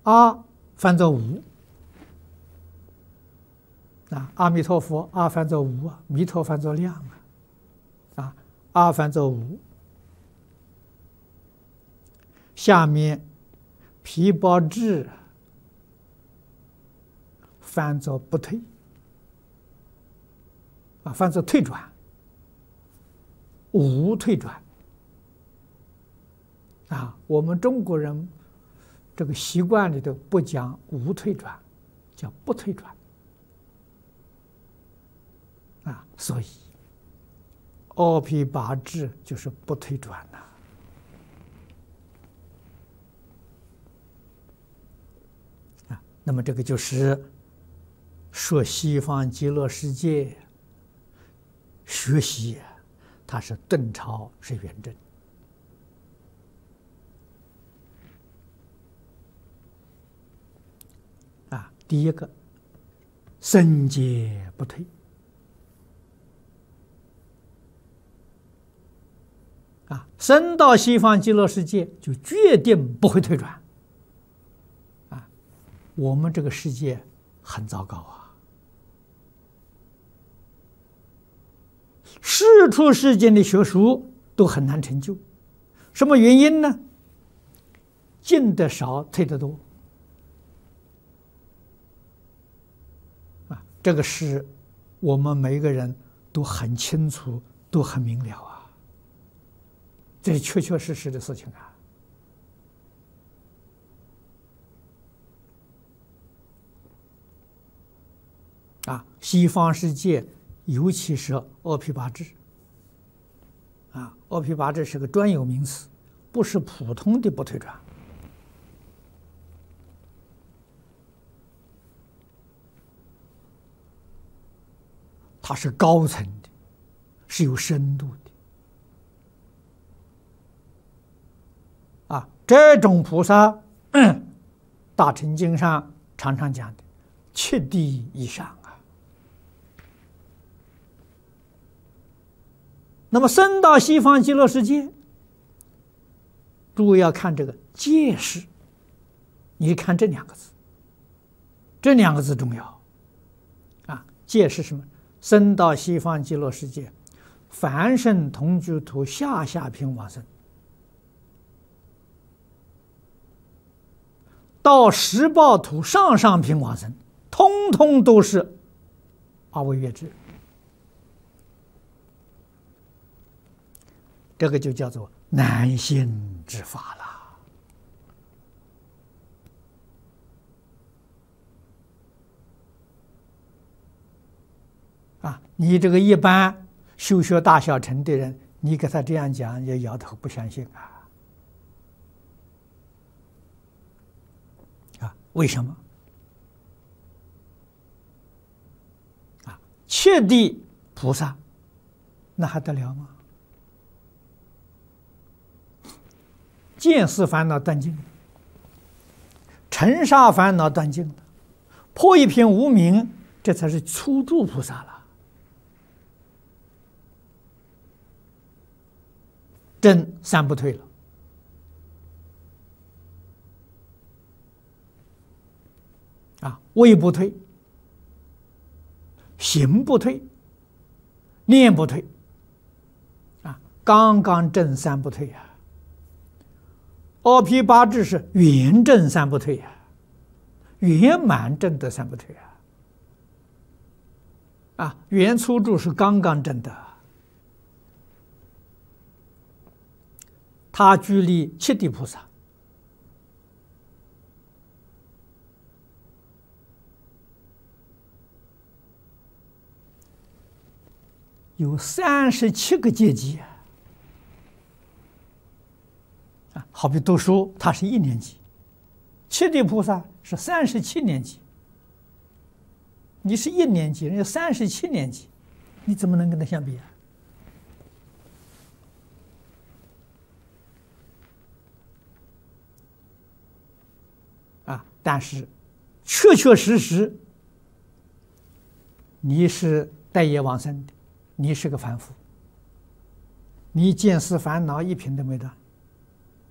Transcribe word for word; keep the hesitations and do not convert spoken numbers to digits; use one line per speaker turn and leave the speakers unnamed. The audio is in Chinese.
阿翻作无啊，阿弥陀佛，阿翻作无啊，弥陀翻作量啊，啊，阿翻作无。下面毗婆智翻作不退啊，翻作退转，无退转啊。我们中国人这个习惯里头不讲无退转，叫不退转啊，所以阿毗跋致就是不退转呐。啊，那么这个就是说西方极乐世界学习，它是顿超，是圆正。啊，第一个僧皆不退。啊，生到西方极乐世界就决定不会退转。啊，我们这个世界很糟糕啊，世出世间的学术都很难成就，什么原因呢？进得少，退得多。啊，这个是我们每一个人都很清楚，都很明了啊。这是确确实实的事情啊！啊，西方世界，尤其是阿毗跋致，啊，阿毗跋致是个专有名词，不是普通的不退转。它是高层的，是有深度的。啊，这种菩萨，嗯，大乘经上常常讲的七地以上啊。那么生到西方极乐世界，诸位要看这个戒识，你看这两个字，这两个字重要啊。戒是什么？生到西方极乐世界，凡圣同居土下下品往生。到十报土上上品往生，通通都是阿惟越致，这个就叫做难信之法了。啊，你这个一般修学大小乘的人，你给他这样讲，也摇头不相信啊。为什么？啊，切地菩萨，那还得了吗？见思烦恼断尽了，尘沙烦恼断尽了，破一片无明，这才是初住菩萨了。真三不退了。啊，位不退，行不退，念不退，啊，刚刚正三不退啊。阿毗跋致是圆正三不退啊，圆满正得三不退啊。啊，圆初住是刚刚正的，他距离七地菩萨。有三十七个阶级啊，好比读书，他是一年级，七地菩萨是三十七年级，你是一年级，人家三十七年级，你怎么能跟他相比啊？啊，但是确确实实，你是带业往生的。你是个凡夫，你见思烦恼一品都没断，